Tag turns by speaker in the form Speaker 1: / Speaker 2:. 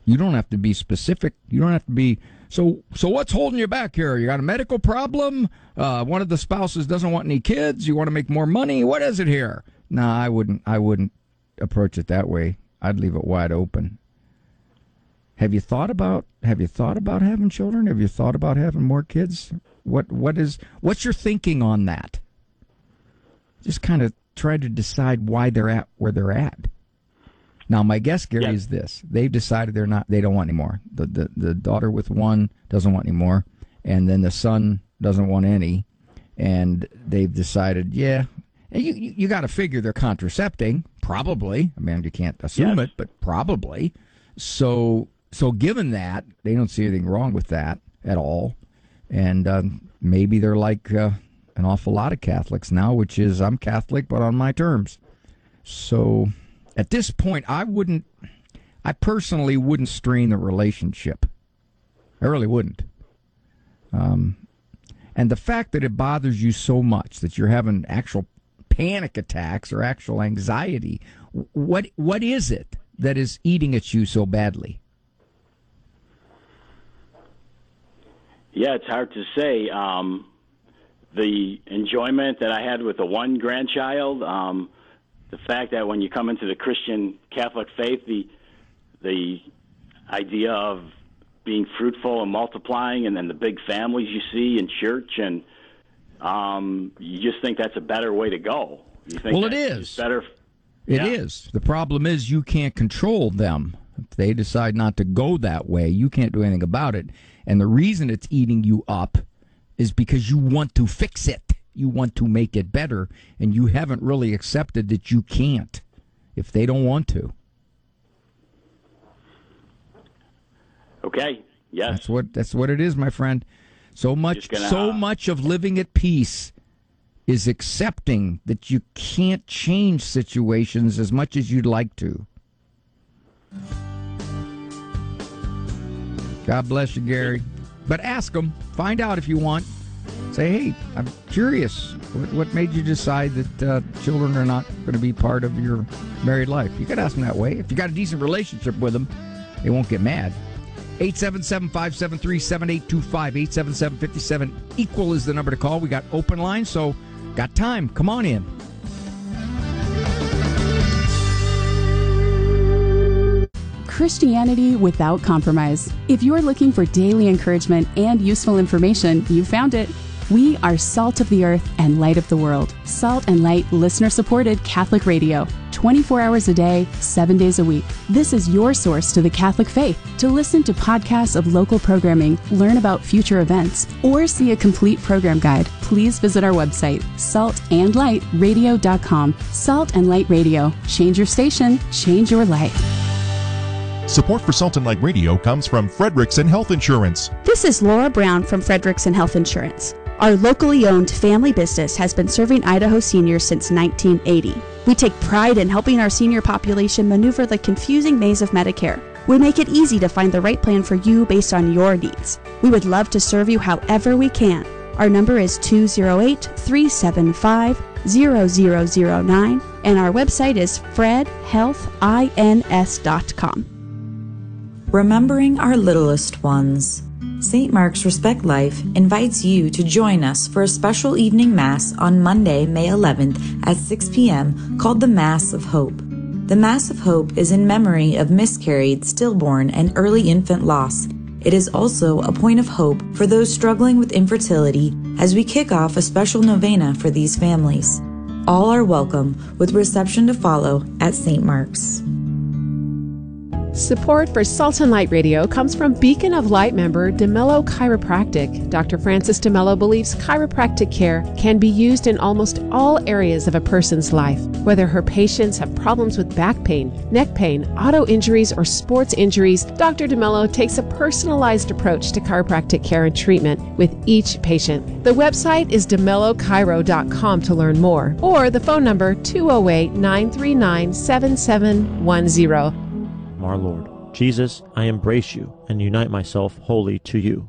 Speaker 1: You don't have to be specific. You don't have to be. So what's holding you back here? You got a medical problem? One of the spouses doesn't want any kids? You want to make more money? What is it here? No, I wouldn't approach it that way. I'd leave it wide open. Have you thought about having children? Have you thought about having more kids? What's your thinking on that? Just kind of try to decide why they're at where they're at. Now, my guess, Gary, is this: they've decided they don't want any more. The daughter with one doesn't want any more, and then the son doesn't want any, and they've decided, yeah. And you got to figure they're contracepting, probably. I mean, you can't assume it, but probably. So given that, they don't see anything wrong with that at all, and maybe they're like an awful lot of Catholics now, which is I'm Catholic, but on my terms. So at this point, I personally wouldn't strain the relationship. I really wouldn't. And the fact that it bothers you so much that you're having actual panic attacks or actual anxiety, what is it that is eating at you so badly?
Speaker 2: Yeah, it's hard to say. The enjoyment that I had with the one grandchild, the fact that when you come into the Christian Catholic faith, the idea of being fruitful and multiplying, and then the big families you see in church, and you just think that's a better way to go. You think
Speaker 1: it is
Speaker 2: better.
Speaker 1: It is. The problem is you can't control them. If they decide not to go that way, you can't do anything about it. And the reason it's eating you up is because you want to fix it. You want to make it better, and you haven't really accepted that you can't if they don't want to.
Speaker 2: Okay. Yes.
Speaker 1: That's what it is, my friend. So much of living at peace is accepting that you can't change situations as much as you'd like to. God bless you, Gary. But ask them. Find out if you want. Say, hey, I'm curious. What made you decide that children are not going to be part of your married life? You could ask them that way. If you got a decent relationship with them, they won't get mad. 877-573-7825. 877-57-EQUAL is the number to call. We got open line, so got time. Come on in.
Speaker 3: Christianity without compromise. If you're looking for daily encouragement and useful information, you found it. We are Salt of the Earth and Light of the World. Salt and Light listener-supported Catholic radio. 24 hours a day, 7 days a week. This is your source to the Catholic faith. To listen to podcasts of local programming, learn about future events, or see a complete program guide, please visit our website, saltandlightradio.com. Salt and Light Radio. Change your station, change your life.
Speaker 4: Support for Salt and Light Radio comes from Frederickson Health Insurance.
Speaker 5: This is Laura Brown from Frederickson Health Insurance. Our locally owned family business has been serving Idaho seniors since 1980. We take pride in helping our senior population maneuver the confusing maze of Medicare. We make it easy to find the right plan for you based on your needs. We would love to serve you however we can. Our number is 208-375-0009, and our website is fredhealthins.com.
Speaker 6: Remembering our littlest ones. St. Mark's Respect Life invites you to join us for a special evening Mass on Monday, May 11th at 6 p.m. called the Mass of Hope. The Mass of Hope is in memory of miscarried, stillborn, and early infant loss. It is also a point of hope for those struggling with infertility as we kick off a special novena for these families. All are welcome, with reception to follow at St. Mark's.
Speaker 7: Support for Salt and Light Radio comes from Beacon of Light member DeMello Chiropractic. Dr. Francis DeMello believes chiropractic care can be used in almost all areas of a person's life. Whether her patients have problems with back pain, neck pain, auto injuries, or sports injuries, Dr. DeMello takes a personalized approach to chiropractic care and treatment with each patient. The website is DeMelloChiro.com to learn more, or the phone number 208-939-7710.
Speaker 8: Our Lord. Jesus, I embrace you and unite myself wholly to you.